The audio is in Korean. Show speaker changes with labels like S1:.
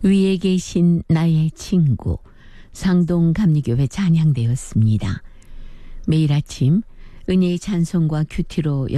S1: 위에 계신 나의 친구 상동감리교회 찬양되었습니다. 매일 아침 은혜의 찬송과 큐티로